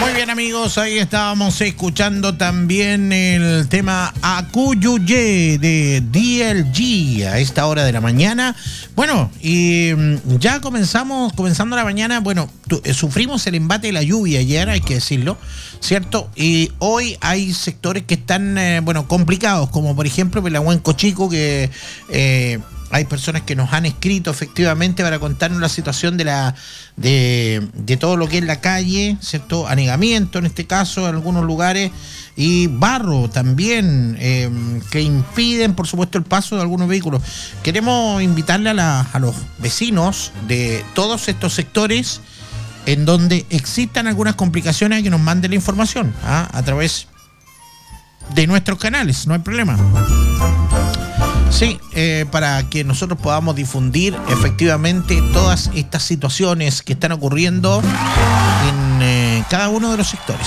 Muy bien, amigos, ahí estábamos escuchando también el tema Acuyuye de DLG a esta hora de la mañana. Bueno, y ya comenzando la mañana. Bueno, sufrimos el embate de la lluvia ayer, hay que decirlo, ¿cierto? Y hoy hay sectores que están, complicados, como por ejemplo Pelahuenco Chico, que hay personas que nos han escrito efectivamente para contarnos la situación de todo lo que es la calle, ¿cierto? Anegamiento en este caso en algunos lugares, y barro también, que impiden por supuesto el paso de algunos vehículos. Queremos invitarle a los vecinos de todos estos sectores en donde existan algunas complicaciones a que nos manden la información a través de nuestros canales, no hay problema. Sí, para que nosotros podamos difundir efectivamente todas estas situaciones que están ocurriendo en cada uno de los sectores.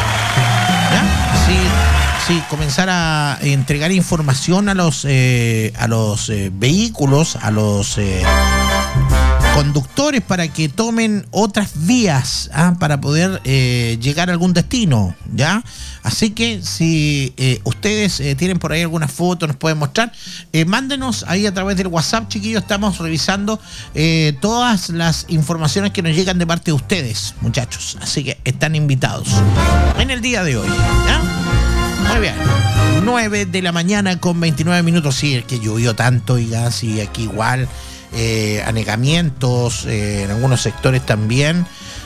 ¿Ya? Sí, comenzar a entregar información a los vehículos, a los conductores, para que tomen otras vías para poder llegar a algún destino, ¿ya? Así que si ustedes tienen por ahí alguna foto, nos pueden mostrar, mándenos ahí a través del WhatsApp, chiquillos. Estamos revisando todas las informaciones que nos llegan de parte de ustedes, muchachos. Así que están invitados en el día de hoy, ¿ya? Muy bien. 9 de la mañana con 29 minutos. Sí, es que llovió tanto, oiga, sí, aquí igual. Anegamientos en algunos sectores también,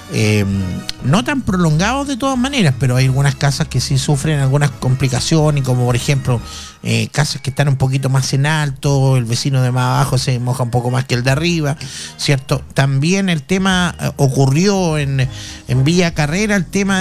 no tan prolongados de todas maneras, pero hay algunas casas que sí sufren algunas complicaciones, como por ejemplo casas que están un poquito más en alto, el vecino de más abajo se moja un poco más que el de arriba, ¿cierto? También el tema ocurrió en Villa Carrera, el tema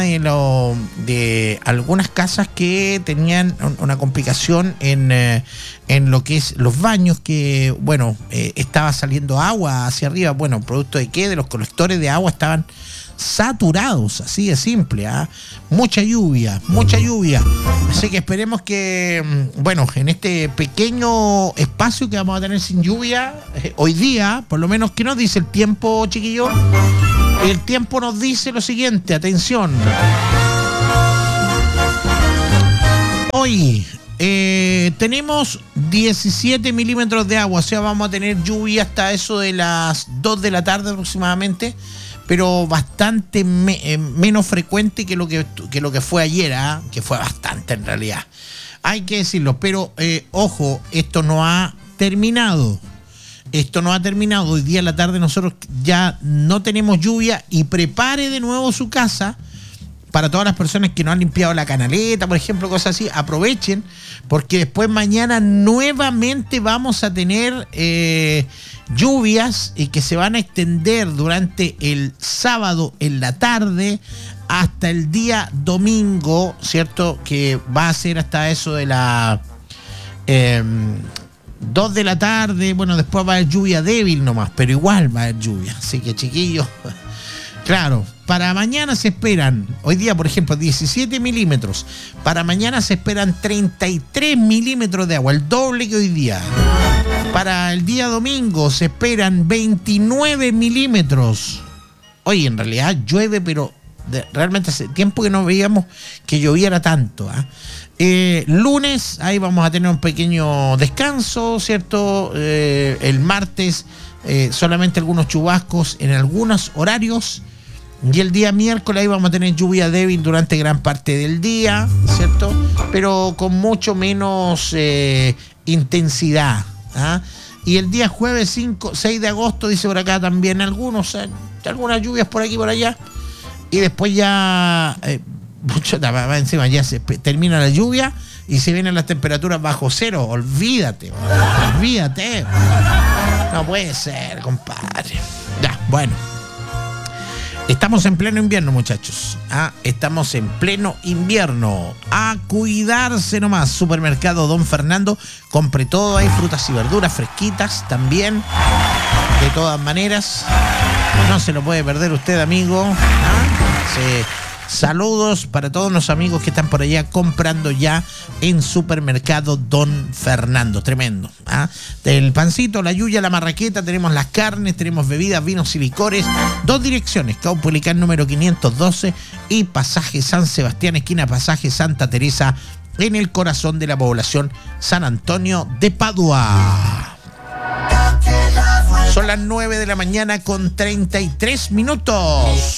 de algunas casas que tenían una complicación en lo que es los baños, que estaba saliendo agua hacia arriba, producto de que de los colectores de agua estaban saturados, así de simple, mucha lluvia, así que esperemos que en este pequeño espacio que vamos a tener sin lluvia hoy día, por lo menos, ¿qué nos dice el tiempo, chiquillos? El tiempo nos dice lo siguiente, atención. Hoy tenemos 17 milímetros de agua, o sea, vamos a tener lluvia hasta eso de las 2 de la tarde aproximadamente, pero bastante menos frecuente que lo que fue ayer, que fue bastante en realidad. Hay que decirlo, pero ojo, esto no ha terminado. Hoy día en la tarde nosotros ya no tenemos lluvia, y prepare de nuevo su casa. Para todas las personas que no han limpiado la canaleta, por ejemplo, cosas así, aprovechen, porque después mañana nuevamente vamos a tener lluvias, y que se van a extender durante el sábado en la tarde hasta el día domingo, ¿cierto? Que va a ser hasta eso de la 2 de la tarde. Después va a haber lluvia débil nomás, pero igual va a haber lluvia. Así que, chiquillos, claro, para mañana se esperan, hoy día por ejemplo 17 milímetros, para mañana se esperan 33 milímetros de agua, el doble que hoy día. Para el día domingo se esperan 29 milímetros. Oye, en realidad llueve, pero realmente hace tiempo que no veíamos que lloviera tanto. Lunes, ahí vamos a tener un pequeño descanso, ¿cierto? El martes solamente algunos chubascos en algunos horarios. Y el día miércoles ahí vamos a tener lluvia débil durante gran parte del día, ¿cierto? Pero con mucho menos intensidad. Y el día jueves 6 de agosto, dice por acá también algunas lluvias por aquí y por allá. Y después ya, encima ya se termina la lluvia y se vienen las temperaturas bajo cero. Olvídate. No puede ser, compadre. Ya, bueno. Estamos en pleno invierno, muchachos. Estamos en pleno invierno. A cuidarse nomás. Supermercado Don Fernando. Compre todo. Hay frutas y verduras fresquitas también. De todas maneras, no se lo puede perder usted, amigo. Saludos para todos los amigos que están por allá comprando ya en Supermercado Don Fernando. Tremendo. El pancito, la yuya, la marraqueta, tenemos las carnes, tenemos bebidas, vinos y licores. 2 direcciones, Caupolicán número 512 y Pasaje San Sebastián, esquina Pasaje Santa Teresa, en el corazón de la población San Antonio de Padua. Son las 9 de la mañana con 33 minutos.